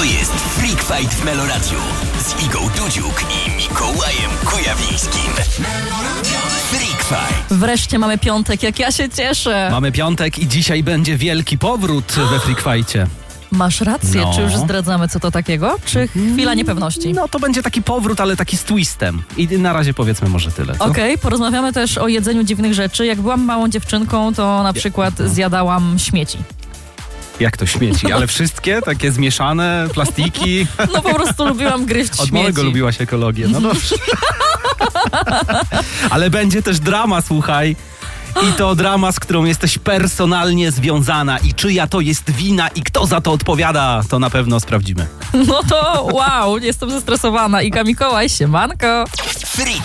To jest Freak Fight w Meloradiu z Igą Dudziuk i Mikołajem Kujawińskim. Freak Fight. Wreszcie mamy piątek, jak ja się cieszę. Mamy piątek i dzisiaj będzie wielki powrót we Freak Fightcie. Masz rację, No. czy już zdradzamy co to takiego? Czy chwila niepewności? No to będzie taki powrót, ale taki z twistem. I na razie powiedzmy może tyle. Co? Okej, porozmawiamy też o jedzeniu dziwnych rzeczy. Jak byłam małą dziewczynką, to na przykład zjadałam śmieci. Jak to śmieci? Ale wszystkie? Takie zmieszane, plastiki? No po prostu lubiłam gryźć Od śmieci. małego lubiłaś ekologię. No dobrze. Ale będzie też drama, słuchaj. I to drama, z którą jesteś personalnie związana. I czyja to jest wina i kto za to odpowiada, to na pewno sprawdzimy. No to wow, jestem zestresowana. Iga, Mikołaj, siemanko. Freak